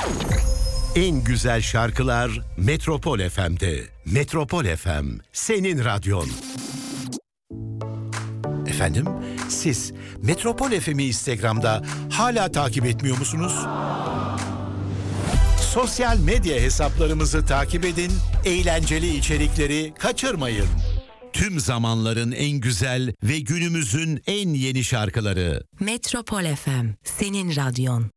En güzel şarkılar Metropol FM'de. Metropol FM, senin radyon. Efendim, siz Metropol FM'i Instagram'da hala takip etmiyor musunuz? Sosyal medya hesaplarımızı takip edin, eğlenceli içerikleri kaçırmayın. Tüm zamanların en güzel ve günümüzün en yeni şarkıları. Metropol FM, senin radyon.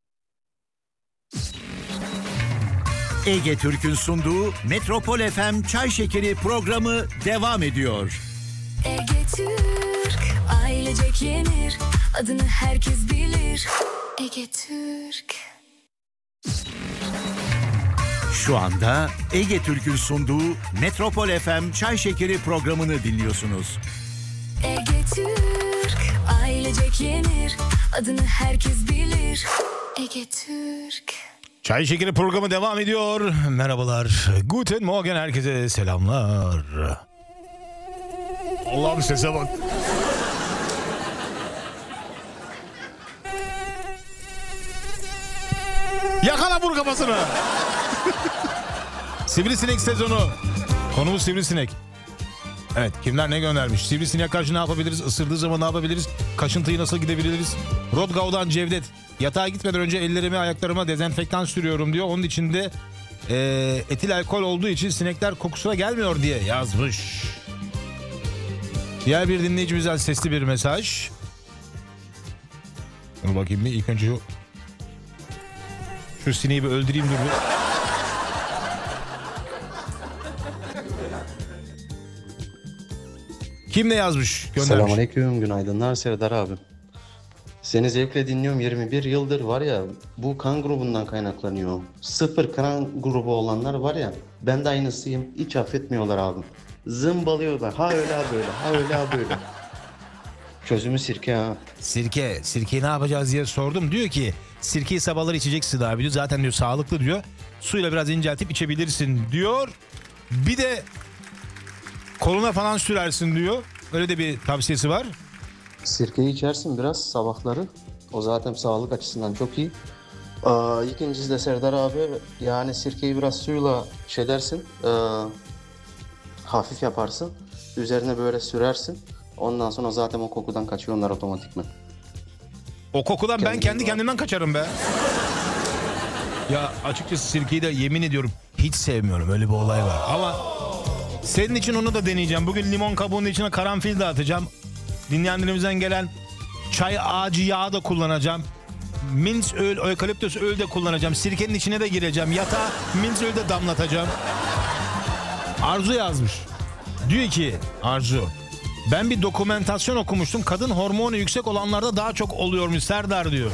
Ege Türk'ün sunduğu Metropol FM Çay Şekeri programı devam ediyor. Ege Türk, ailecek yenir, adını herkes bilir. Ege Türk. Şu anda Ege Türk'ün sunduğu Metropol FM Çay Şekeri programını dinliyorsunuz. Ege Türk, ailecek yenir, adını herkes bilir. Ege Türk. Çay Şekeri programı devam ediyor. Merhabalar. Guten Morgen, herkese selamlar. Allah'ım sese bak. Yakala vur kafasını. Sivrisinek sezonu. Konumuz sivrisinek. Evet, kimler ne göndermiş? Sivrisineğe karşı ne yapabiliriz? Isırdığı zaman ne yapabiliriz? Kaşıntıyı nasıl gidebiliriz? Rodgau'dan Cevdet. Yatağa gitmeden önce ellerime ayaklarıma dezenfektan sürüyorum diyor. Onun içinde etil alkol olduğu için sinekler kokusuna gelmiyor diye yazmış. Diğer bir dinleyicimizden sesli bir mesaj. Dur bakayım bir, ilk önce şu sineği bir öldüreyim dur. Kim ne yazmış? Göndermiş. Selamünaleyküm, günaydınlar Serdar abim. Seni zevkle dinliyorum, 21 yıldır var ya, bu kan grubundan kaynaklanıyor. Sıfır kan grubu olanlar var ya, ben de aynısıyım, hiç affetmiyorlar abim. Zımbalıyorlar, ha öyle ha böyle, ha öyle ha böyle. Çözümü sirke ha. Sirkeyi ne yapacağız diye sordum. Diyor ki sirkeyi sabahları içeceksin abi diyor. Zaten diyor sağlıklı diyor. Suyla biraz inceltip içebilirsin diyor. Bir de koluna falan sürersin diyor. Öyle de bir tavsiyesi var. Sirkeyi içersin biraz sabahları, o zaten sağlık açısından çok iyi. İkincisi de Serdar abi, yani sirkeyi biraz suyla dersin, hafif yaparsın. Üzerine böyle sürersin. Ondan sonra zaten o kokudan kaçıyorlar otomatikman. O kokudan ben kendi kendimden kaçarım be. Ya açıkçası sirkeyi de yemin ediyorum hiç sevmiyorum. Öyle bir olay var. Ama senin için onu da deneyeceğim. Bugün limon kabuğunun içine karanfil de atacağım. Dinleyenlerimizden gelen çay ağacı yağı da kullanacağım. Mint öl, ökaliptüs öl de kullanacağım. Sirkenin içine de gireceğim. Yatağa mint öl de damlatacağım. Arzu yazmış. Diyor ki Arzu, ben bir dokumentasyon okumuştum. Kadın hormonu yüksek olanlarda daha çok oluyormuş Serdar diyor.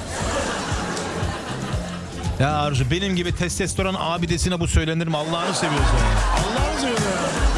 Ya Arzu, benim gibi testosteron abidesine bu söylenir mi? Allah'ını seviyorsun ya. Allah'ını seviyorsun ya.